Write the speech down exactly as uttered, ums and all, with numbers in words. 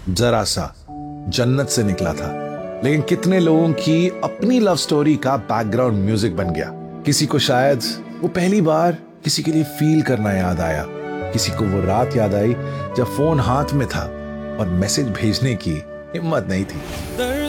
जरा सा जन्नत से निकला था, लेकिन कितने लोगों की अपनी लव स्टोरी का बैकग्राउंड म्यूजिक बन गया। किसी को शायद वो पहली बार किसी के लिए फील करना याद आया, किसी को वो रात याद आई जब फोन हाथ में था और मैसेज भेजने की हिम्मत नहीं थी।